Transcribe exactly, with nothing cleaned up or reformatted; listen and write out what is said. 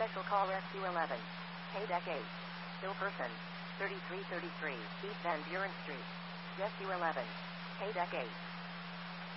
Special call Rescue eleven. Haydeck eight. Still person. thirty-three thirty-three, East Van Buren Street. Rescue eleven. Haydeck eight.